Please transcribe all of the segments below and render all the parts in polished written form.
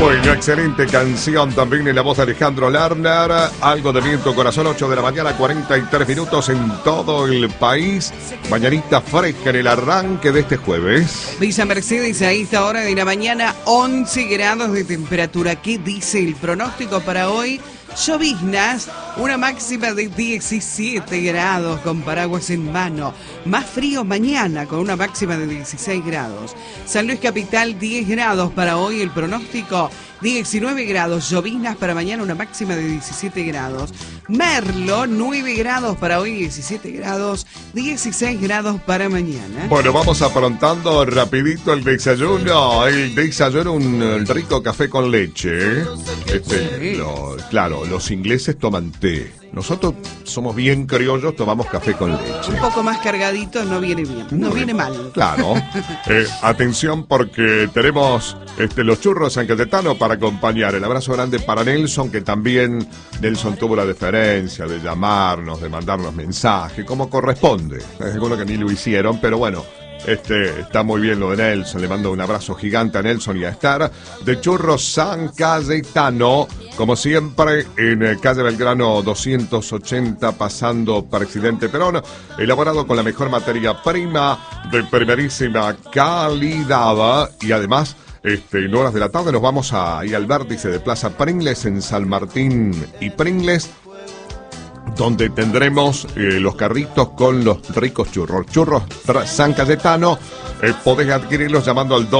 Bueno, excelente canción también en la voz de Alejandro Lerner. Algo de viento, corazón, 8 de la mañana, 43 minutos en todo el país. Mañanita fresca en el arranque de este jueves. Villa Mercedes, a esta hora de la mañana, 11 grados de temperatura. ¿Qué dice el pronóstico para hoy? Lloviznas, una máxima de 17 grados con paraguas en mano. Más frío mañana con una máxima de 16 grados. San Luis Capital, 10 grados para hoy. El pronóstico, 19 grados. Lloviznas para mañana, una máxima de 17 grados. Merlo, 9 grados para hoy, 17 grados. 16 grados para mañana. Bueno, vamos aprontando rapidito el desayuno. El desayuno, un rico café con leche. Claro, los ingleses toman té. Nosotros somos bien criollos, tomamos café con leche. Un poco más cargadito no viene bien, no viene mal. Claro. Atención porque tenemos los churros San Cayetano para acompañar. El abrazo grande para Nelson, que también Nelson tuvo la deferencia de llamarnos, de mandarnos mensajes, como corresponde. Es alguno que ni lo hicieron, pero bueno. Está muy bien lo de Nelson. Le mando un abrazo gigante a Nelson y a Estar. De Churros San Cayetano, como siempre, en calle Belgrano 280, pasando Presidente Perón. Elaborado con la mejor materia prima de primerísima calidad. Y además, en horas de la tarde nos vamos a ir al vértice de Plaza Pringles en San Martín y Pringles, donde tendremos los carritos con los ricos churros. Churros San Cayetano, podés adquirirlos llamando al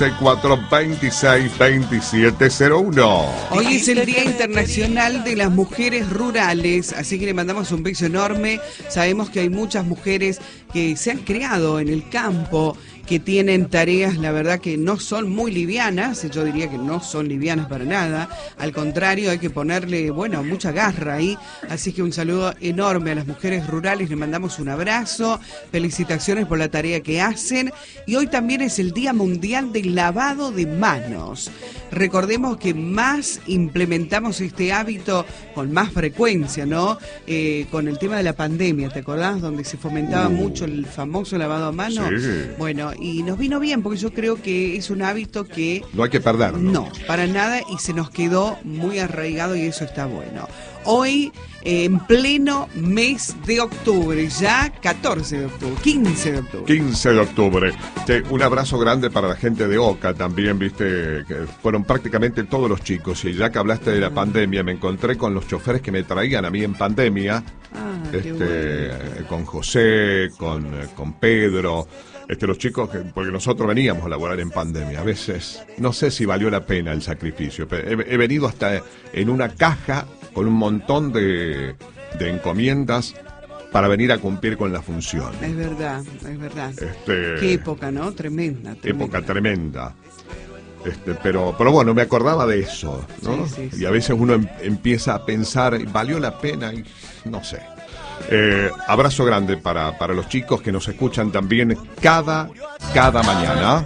2664-262701. Hoy es el Día Internacional de las Mujeres Rurales, así que le mandamos un beso enorme. Sabemos que hay muchas mujeres que se han criado en el campo, que tienen tareas, la verdad, que no son muy livianas. Yo diría que no son livianas para nada. Al contrario, hay que ponerle, mucha garra ahí. Así que un saludo enorme a las mujeres rurales. Le mandamos un abrazo. Felicitaciones por la tarea que hacen. Y hoy también es el Día Mundial del Lavado de Manos. Recordemos que más implementamos este hábito con más frecuencia, ¿no? Con el tema de la pandemia, ¿te acordás? Donde se fomentaba mucho el famoso lavado a mano. Sí. Bueno, y nos vino bien porque yo creo que es un hábito que no hay que perderlo. No, para nada, y se nos quedó muy arraigado y eso está bueno. Hoy, en pleno mes de octubre, ya 14 de octubre, 15 de octubre. 15 de octubre. Un abrazo grande para la gente de Oca también, viste, que fueron prácticamente todos los chicos. Y ya que hablaste de la pandemia, me encontré con los choferes que me traían a mí en pandemia. Qué bueno. Con José, con Pedro. Los chicos, porque nosotros veníamos a laborar en pandemia. A veces, no sé si valió la pena el sacrificio. Pero he venido hasta en una caja con un montón de encomiendas para venir a cumplir con la función. Es verdad, es verdad. Qué época, ¿no? Tremenda. Época tremenda. Pero bueno, me acordaba de eso, ¿no? Sí. Y a veces uno empieza a pensar, ¿valió la pena? Y no sé. Abrazo grande para los chicos que nos escuchan también cada mañana.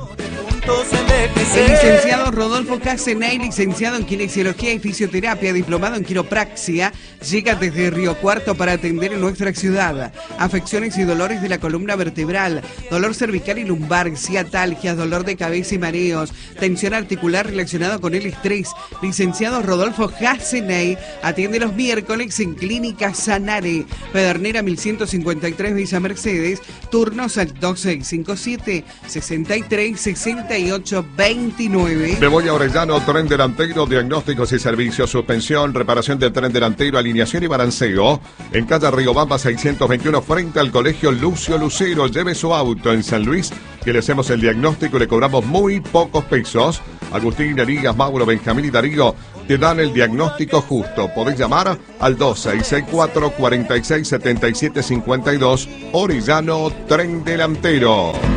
El licenciado Rodolfo Casenay, licenciado en Kinesiología y Fisioterapia, diplomado en Quiropraxia, llega desde Río Cuarto para atender en nuestra ciudad. Afecciones y dolores de la columna vertebral, dolor cervical y lumbar, ciatalgias, dolor de cabeza y mareos, tensión articular relacionado con el estrés. Licenciado Rodolfo Casenay atiende los miércoles en Clínica Sanare, Pedernera 1153 Villa Mercedes, turnos al 2657-636829. Begoña Orellano, tren delantero, diagnósticos y servicios, suspensión, reparación del tren delantero, alineación y balanceo. En calle Riobamba 621, frente al Colegio Lucio Lucero. Lleve su auto en San Luis, que le hacemos el diagnóstico y le cobramos muy pocos pesos. Agustín, Arigas, Mauro, Benjamín y Darío te dan el diagnóstico justo. Podés llamar al 2664-467752. Orellano, tren delantero.